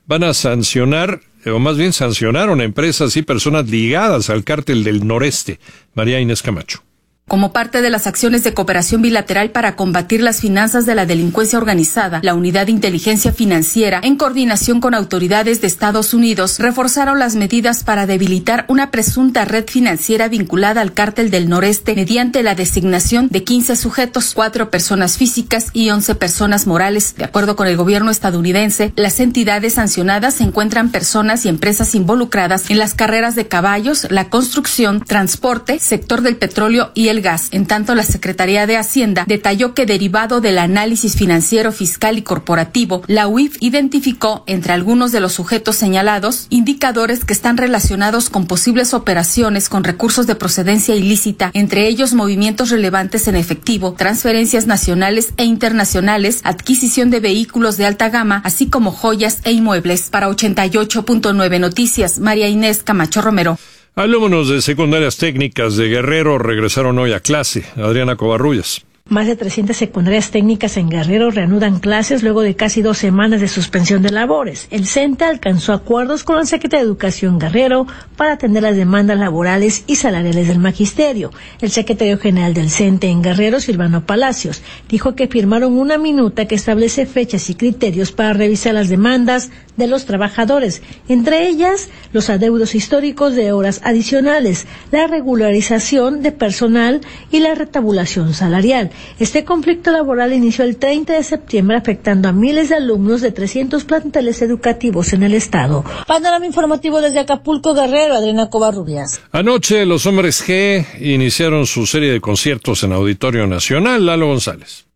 van a sancionar, o más bien sancionaron a empresas y personas ligadas al cártel del Noreste. María Inés Camacho. Como parte de las acciones de cooperación bilateral para combatir las finanzas de la delincuencia organizada, la Unidad de Inteligencia Financiera, en coordinación con autoridades de Estados Unidos, reforzaron las medidas para debilitar una presunta red financiera vinculada al cártel del Noreste mediante la designación de 15 sujetos, 4 personas físicas y 11 personas morales. De acuerdo con el gobierno estadounidense, las entidades sancionadas encuentran personas y empresas involucradas en las carreras de caballos, la construcción, transporte, sector del petróleo y el gas. En tanto, la Secretaría de Hacienda detalló que derivado del análisis financiero, fiscal y corporativo, la UIF identificó entre algunos de los sujetos señalados indicadores que están relacionados con posibles operaciones con recursos de procedencia ilícita, entre ellos movimientos relevantes en efectivo, transferencias nacionales e internacionales, adquisición de vehículos de alta gama, así como joyas e inmuebles. Para 88.9 Noticias, María Inés Camacho Romero. Alumnos de secundarias técnicas de Guerrero regresaron hoy a clase. Adriana Covarrubias. Más de 300 secundarias técnicas en Guerrero reanudan clases luego de casi 2 semanas de suspensión de labores. El CENTE alcanzó acuerdos con la Secretaría de Educación Guerrero para atender las demandas laborales y salariales del magisterio. El secretario general del CENTE en Guerrero, Silvano Palacios, dijo que firmaron una minuta que establece fechas y criterios para revisar las demandas de los trabajadores, entre ellas los adeudos históricos de horas adicionales, la regularización de personal y la retabulación salarial. Este conflicto laboral inició el 30 de septiembre afectando a miles de alumnos de 300 planteles educativos en el estado. Panorama informativo desde Acapulco, Guerrero, Adriana Covarrubias. Anoche los Hombres G iniciaron su serie de conciertos en Auditorio Nacional. Lalo González.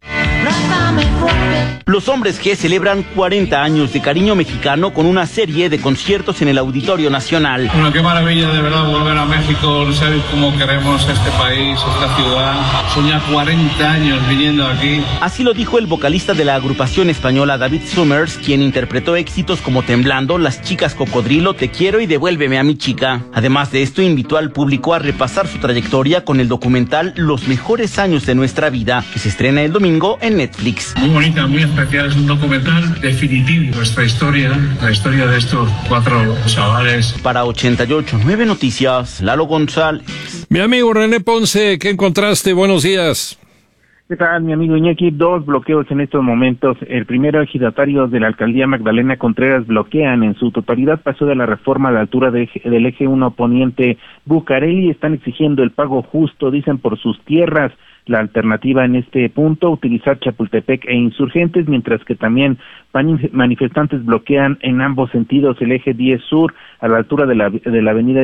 Los Hombres G celebran 40 años de cariño mexicano con una serie de conciertos en el Auditorio Nacional. Bueno, qué maravilla de verdad volver a México, saber cómo queremos este país, esta ciudad. Son ya 40 años viniendo aquí. Así lo dijo el vocalista de la agrupación española David Summers, quien interpretó éxitos como Temblando, Las Chicas Cocodrilo, Te Quiero y Devuélveme a mi chica. Además de esto, invitó al público a repasar su trayectoria con el documental Los Mejores Años de Nuestra Vida, que se estrena el domingo en Netflix. Muy bonita, muy especial, es un documental definitivo, nuestra historia, la historia de estos 4 chavales. Para 88.9 Noticias, Lalo González. Mi amigo René Ponce, ¿qué encontraste? Buenos días. ¿Qué tal, mi amigo Iñaki? 2 bloqueos en estos momentos. El primero, ejidatarios de la alcaldía Magdalena Contreras bloquean en su totalidad paso de la reforma a la altura del eje 1 poniente Bucareli. Están exigiendo el pago justo, dicen, por sus tierras. La alternativa en este punto, utilizar Chapultepec e Insurgentes, mientras que también manifestantes bloquean en ambos sentidos el eje 10 sur a la altura de la avenida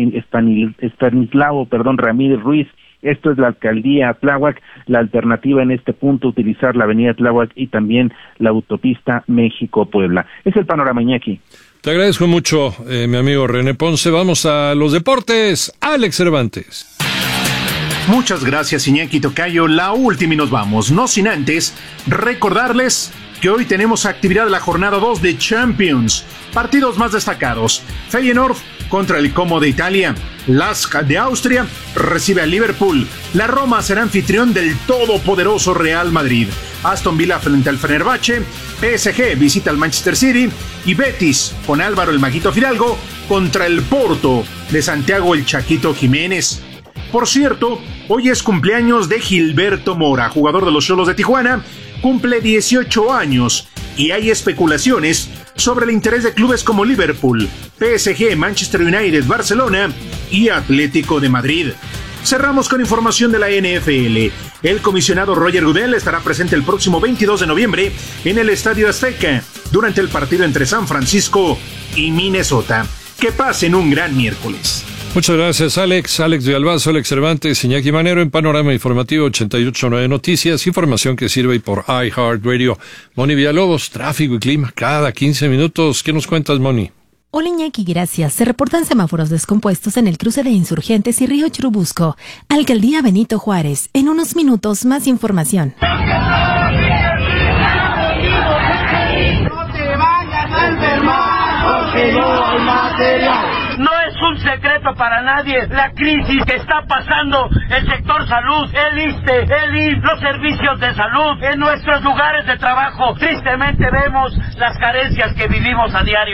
Estanislao Ramírez Ruiz. Esto es la alcaldía Tláhuac. La alternativa en este punto, utilizar la avenida Tláhuac y también la autopista México-Puebla. Es el panorama, Iñaki. Te agradezco mucho, mi amigo René Ponce. Vamos a los deportes. Alex Cervantes. Muchas gracias, Iñaki Tocayo. La última y nos vamos. No sin antes recordarles que hoy tenemos actividad de la jornada 2 de Champions. Partidos más destacados: Feyenoord contra el Como de Italia. Lask de Austria recibe a Liverpool. La Roma será anfitrión del todopoderoso Real Madrid. Aston Villa frente al Fenerbahce. PSG visita al Manchester City. Y Betis, con Álvaro el Maguito Fidalgo, contra el Porto de Santiago el Chaquito Jiménez. Por cierto, hoy es cumpleaños de Gilberto Mora, jugador de los Xolos de Tijuana. Cumple 18 años y hay especulaciones sobre el interés de clubes como Liverpool, PSG, Manchester United, Barcelona y Atlético de Madrid. Cerramos con información de la NFL. El comisionado Roger Goodell estará presente el próximo 22 de noviembre en el Estadio Azteca durante el partido entre San Francisco y Minnesota. Que pasen un gran miércoles. Muchas gracias, Alex. Alex Villalbazo, Alex Cervantes, Iñaki Manero en Panorama Informativo 88.9 Noticias. Información que sirve por iHeartRadio. Moni Villalobos, tráfico y clima cada 15 minutos. ¿Qué nos cuentas, Moni? Hola, Iñaki, gracias. Se reportan semáforos descompuestos en el cruce de Insurgentes y Río Churubusco. Alcaldía Benito Juárez. En unos minutos, más información. No te vayas a enfermar, porque no hay material. No es un secreto para nadie la crisis que está pasando el sector salud, el ISSSTE, el IMSS, los servicios de salud en nuestros lugares de trabajo. Tristemente vemos las carencias que vivimos a diario.